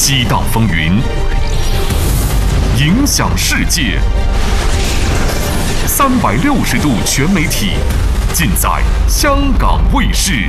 激荡风云，影响世界。360度全媒体，尽在香港卫视。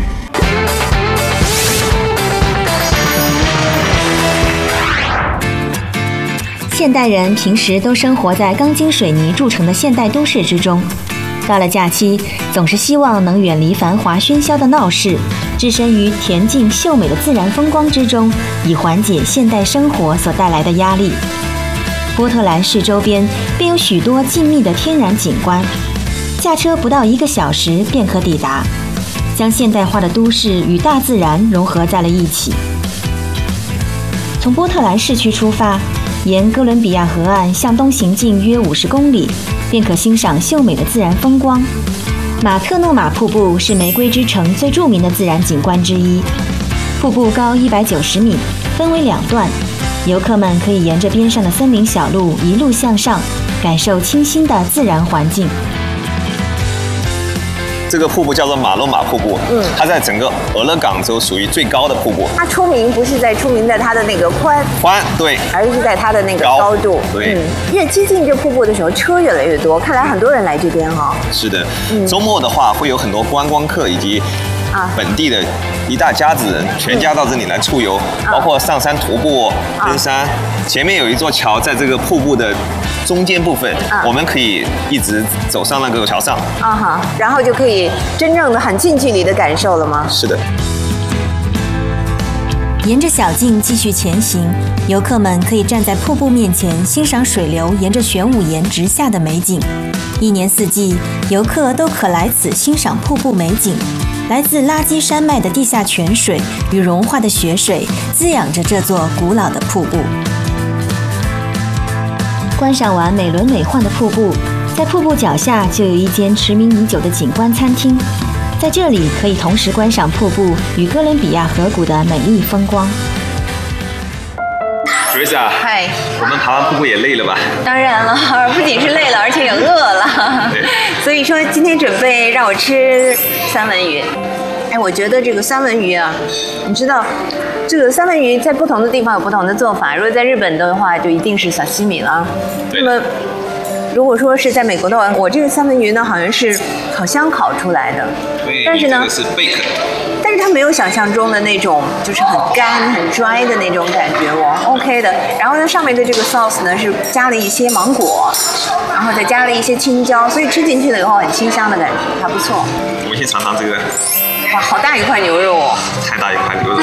现代人平时都生活在钢筋水泥铸成的现代都市之中，到了假期，总是希望能远离繁华喧嚣的闹市，置身于恬静秀美的自然风光之中，以缓解现代生活所带来的压力。波特兰市周边便有许多静谧的天然景观，驾车不到1个小时便可抵达，将现代化的都市与大自然融合在了一起。从波特兰市区出发，沿哥伦比亚河岸向东行进约50公里，便可欣赏秀美的自然风光。马特诺马瀑布是玫瑰之城最著名的自然景观之一，瀑布高190米，分为2段，游客们可以沿着边上的森林小路一路向上，感受清新的自然环境。 这个瀑布叫做马洛马瀑布，它在整个俄勒冈州属于最高的瀑布。 它出名不是出名在它的那个宽， 对， 而是在它的那个高度。 对， 越接近这瀑布的时候，车越来越多，看来很多人来这边哈。 是的，周末的话会有很多观光客以及本地的一大家子人，全家到这里来出游，包括上山徒步、登山。前面有一座桥，在这个瀑布的中间部分，我们可以一直走上那个桥上， 然后就可以真正的很近距离的感受了吗？ 是的。 沿着小径继续前行，游客们可以站在瀑布面前欣赏水流沿着玄武岩直下的美景。一年四季，游客都可来此欣赏瀑布美景。来自垃圾山脉的地下泉水与融化的雪水滋养着这座古老的瀑布。观赏完美轮美奂的瀑布，在瀑布脚下就有一间驰名已久的景观餐厅，在这里可以同时观赏瀑布与哥伦比亚河谷的美丽风光。 Teresa， 嗨， 我们爬完瀑布也累了吧？ 当然了，不仅是累了，而且也饿了。所以说今天准备让我吃三文鱼。我觉得这个三文鱼啊，你知道，这个三文鱼在不同的地方有不同的做法。如果在日本的话，就一定是沙西米了。那么，如果说是在美国的话，我这个三文鱼呢，好像是烤箱烤出来的。但是呢， 这个是贝壳。 但是它没有想象中的那种，就是很干、很 dry 的那种感觉，OK 的。然后呢，上面的这个 sauce 呢是加了一些芒果，然后再加了一些青椒，所以吃进去了以后很清香的感觉，还不错。 我们先尝尝这个。 哇，好大一块牛肉哦！ 太大一块牛肉。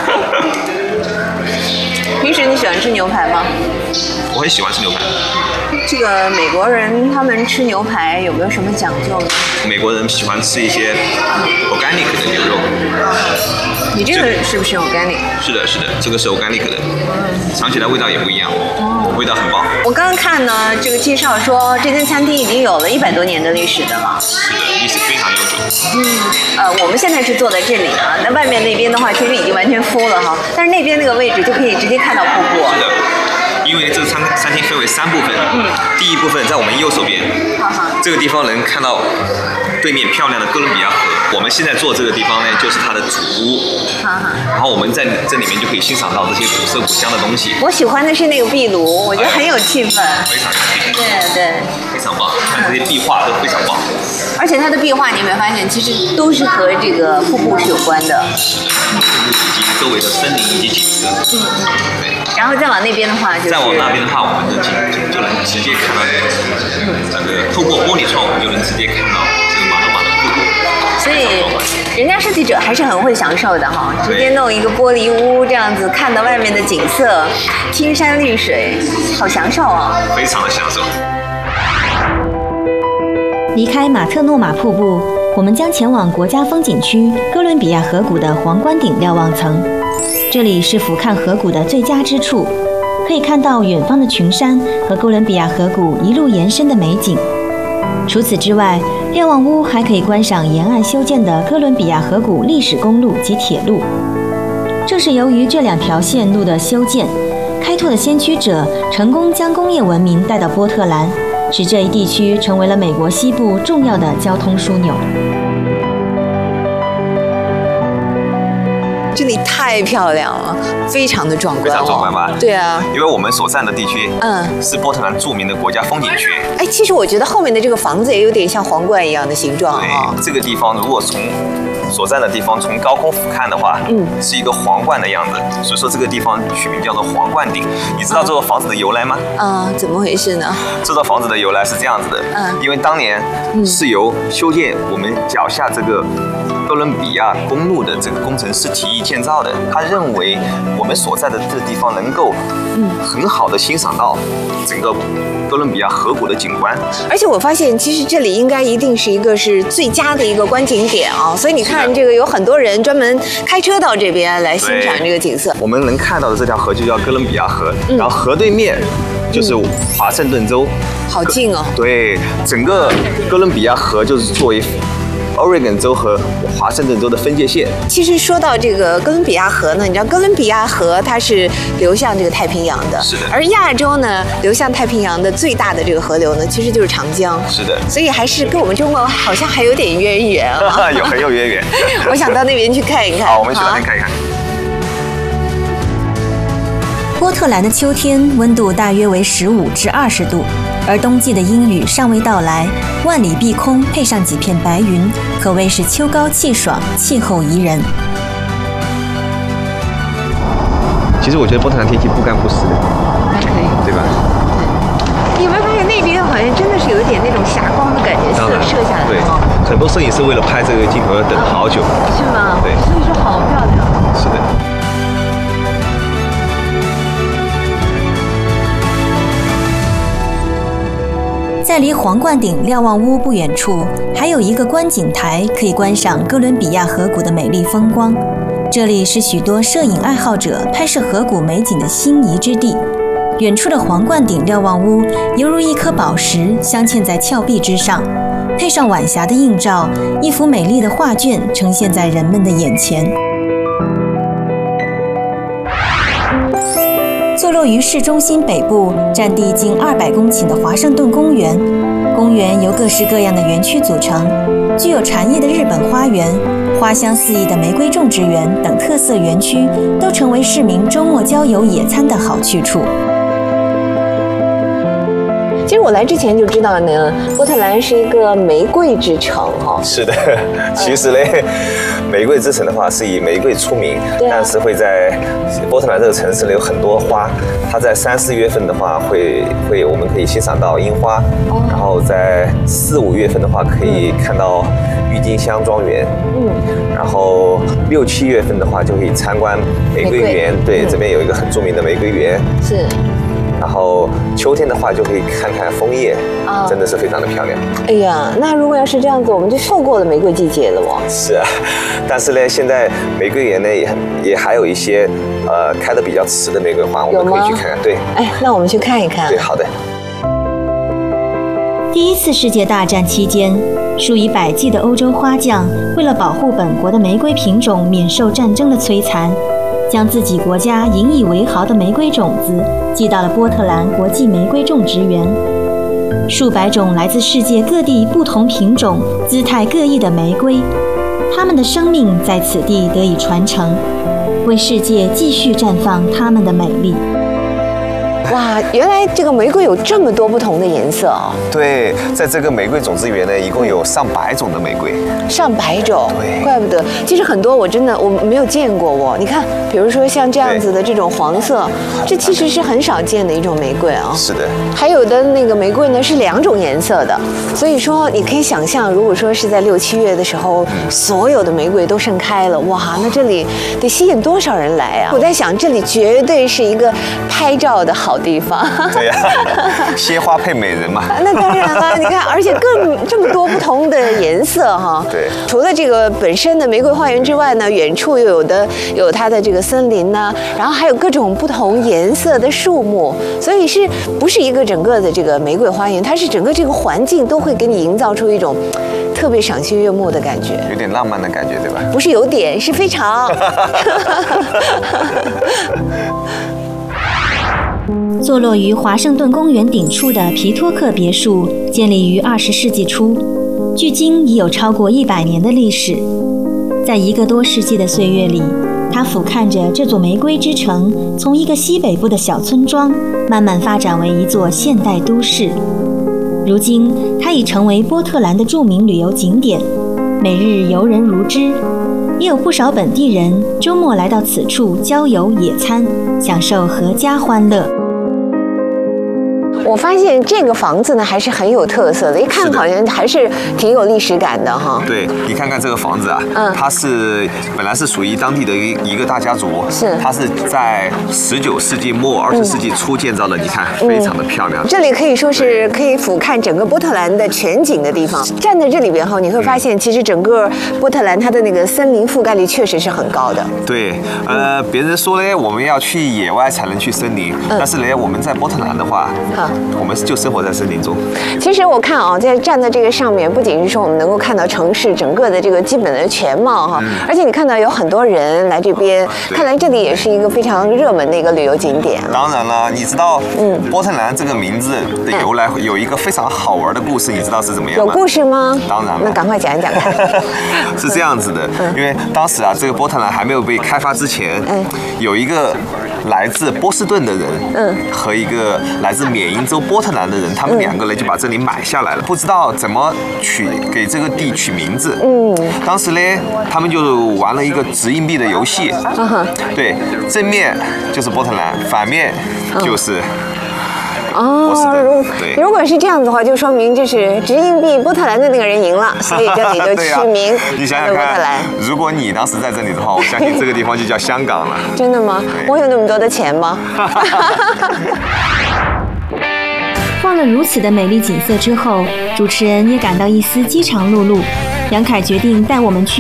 平时你喜欢吃牛排吗？ 我很喜欢吃牛排。 这个美国人他们吃牛排有没有什么讲究呢？ 美国人喜欢吃一些 organic 的牛肉。 你这个是不是 organic？ 是的，是的，这个是 organic 的，尝起来味道也不一样，味道很棒。 我刚刚看呢，这个介绍说这间餐厅已经有了100多年的历史的了。 是的，历史非常悠久。 我们现在是坐在这里啊，那外面那边的话其实已经完全full了哈，但是那边那个位置就可以直接看到瀑布。 是的。因为这个餐厅分为3部分，第一部分在我们右手边，这个地方能看到对面漂亮的哥伦比亚河。我们现在坐这个地方呢，就是它的主屋，然后我们在这里面就可以欣赏到这些古色古香的东西。 我喜欢的是那个壁炉，我觉得很有气氛， 非常有气氛， 对， 非常棒，看这些壁画都非常棒。 而且它的壁画你有没有发现，其实都是和这个瀑布是有关的。 是的，瀑布以及周围的森林以及景色。对。 然后再往那边的话，就是再往那边的话，我们的景就能直接看到这个透过玻璃窗，我们就能直接看到这个马洛马的瀑布。 所以人家设计者还是很会享受的哈，直接弄一个玻璃屋这样子，看到外面的景色，青山绿水，好享受啊！ 非常的享受。 离开马特诺马瀑布，我们将前往国家风景区哥伦比亚河谷的皇冠顶瞭望层。这里是俯瞰河谷的最佳之处，可以看到远方的群山和哥伦比亚河谷一路延伸的美景。除此之外，瞭望屋还可以观赏沿岸修建的哥伦比亚河谷历史公路及铁路。正是由于这2条线路的修建，开拓的先驱者成功将工业文明带到波特兰，使这一地区成为了美国西部重要的交通枢纽。 这里太漂亮了，非常的壮观， 非常壮观吧？ 对啊， 因为我们所站的地区，是波特兰著名的国家风景区。 哎，其实我觉得后面的这个房子也有点像皇冠一样的形状啊。 对，这个地方如果从所站的地方从高空俯瞰的话，是一个皇冠的样子，所以说这个地方取名叫做皇冠顶。你知道这座房子的由来吗？ 怎么回事呢？ 这座房子的由来是这样子的，因为当年是由修建我们脚下这个哥伦比亚公路的这个工程师提议建造的。他认为我们所在的这个地方能够很好的欣赏到整个哥伦比亚河谷的景观。 而且我发现，其实这里应该一定是一个是最佳的一个观景点啊，所以你看这个有很多人专门开车到这边来欣赏这个景色。 我们能看到的这条河就叫哥伦比亚河，然后河对面就是华盛顿州， 好近哦。 对，整个哥伦比亚河就是作为Oregon 州和华盛顿州的分界线。 其实说到这个哥伦比亚河呢，你知道哥伦比亚河它是流向这个太平洋的， 是的。 而亚洲呢，流向太平洋的最大的这个河流呢，其实就是长江， 是的。 所以还是跟我们中国好像还有点渊源啊， 很有渊源。 我想到那边去看一看。 好，我们去那边看一看。 波特兰的秋天温度大约为15至20度，而冬季的阴雨尚未到来，万里碧空配上几片白云，可谓是秋高气爽，气候宜人。 其实我觉得波特兰天气不干不湿的， 还可以， 对吧？ 对。你有没有发现那边好像真的是有一点那种霞光的感觉射下来？ 对，很多摄影师为了拍这个镜头要等好久。 是吗？ 对。 所以说好漂亮。 是的。 在离皇冠顶瞭望屋不远处，还有一个观景台，可以观赏哥伦比亚河谷的美丽风光。这里是许多摄影爱好者拍摄河谷美景的心仪之地。远处的皇冠顶瞭望屋犹如一颗宝石镶嵌在峭壁之上，配上晚霞的映照，一幅美丽的画卷呈现在人们的眼前。坐落于市中心北部，占地近200公顷的华盛顿公园。公园由各式各样的园区组成，具有禅意的日本花园、花香四溢的玫瑰种植园等特色园区，都成为市民周末郊游野餐的好去处。 其实我来之前就知道呢，波特兰是一个玫瑰之城哈。 是的，其实呢，玫瑰之城的话是以玫瑰出名，但是会在波特兰这个城市呢有很多花。它在3、4月份的话会我们可以欣赏到樱花，然后在4、5月份的话可以看到郁金香庄园，然后6、7月份的话就可以参观玫瑰园，对，这边有一个很著名的玫瑰园。 是。 然后秋天的话就可以看看枫叶，真的是非常的漂亮。 哎呀，那如果要是这样子，我们就错过了玫瑰季节了哦。 是啊，但是呢，现在玫瑰园呢也还有一些开得比较迟的玫瑰花，我们可以去看看。对， 哎，那我们去看一看。 对，好的。 第1次世界大战期间，数以百计的欧洲花匠为了保护本国的玫瑰品种免受战争的摧残，将自己国家引以为豪的玫瑰种子寄到了波特兰国际玫瑰种植园。数百种来自世界各地不同品种、姿态各异的玫瑰，它们的生命在此地得以传承，为世界继续绽放它们的美丽。 哇，原来这个玫瑰有这么多不同的颜色哦。 对，在这个玫瑰种子园呢，一共有上百种的玫瑰。 上百种， 对， 怪不得。其实很多我没有见过哦。你看，比如说像这样子的这种黄色，这其实是很少见的一种玫瑰啊。 是的。 还有的那个玫瑰呢是2种颜色的，所以说你可以想象，如果说是在6、7月的时候，所有的玫瑰都盛开了，哇，那这里得吸引多少人来啊？我在想，这里绝对是一个拍照的好地方。 对呀，鲜花配美人嘛。 那当然了，你看，而且这么多不同的颜色哈。 对。 除了这个本身的玫瑰花园之外呢，远处又有它的这个森林呢，然后还有各种不同颜色的树木，所以是不是一个整个的这个玫瑰花园？它是整个这个环境都会给你营造出一种特别赏心悦目的感觉， 有点浪漫的感觉，对吧？ 不是有点，是非常。 坐落于华盛顿公园顶处的皮托克别墅，建立于20世纪初，距今已有超过100年的历史。在1个多世纪的岁月里， 他俯瞰着这座玫瑰之城，从一个西北部的小村庄，慢慢发展为一座现代都市。如今，它已成为波特兰的著名旅游景点，每日游人如织。也有不少本地人周末来到此处郊游野餐，享受阖家欢乐。 我发现这个房子呢还是很有特色的，一看好像还是挺有历史感的哈。 对，你看看这个房子啊，它是本来是属于当地的一个大家族，它是在19世纪末20世纪初建造的，你看非常的漂亮。 这里可以说是可以俯瞰整个波特兰的全景的地方。站在这里边后，你会发现其实整个波特兰它的那个森林覆盖率确实是很高的。 对，别人说呢，我们要去野外才能去森林，但是呢，我们在波特兰的话，我们就生活在森林中。 其实我看啊，在站在这个上面，不仅是说我们能够看到城市整个的这个基本的全貌哈，而且你看到有很多人来这边，看来这里也是一个非常热门的一个旅游景点。 当然了，你知道，波特兰这个名字的由来有一个非常好玩的故事，你知道是怎么样吗？ 有故事吗？ 当然了， 那赶快讲一讲看。 是这样子的，因为当时啊，这个波特兰还没有被开发之前，有一个来自波士顿的人，和一个来自缅因州波特兰的人，他们两个人就把这里买下来了，不知道怎么给这个地取名字。当时呢，他们就玩了一个掷硬币的游戏。对，正面就是波特兰，反面就是波士顿。对， 如果是这样子的话，就说明就是掷硬币波特兰的那个人赢了，所以这里就取名你想想看，如果你当时在这里的话，我相信这个地方就叫香港了。 真的吗？我有那么多的钱吗？ 逛了如此的美丽景色之后，主持人也感到一丝饥肠辘辘。杨凯决定带我们去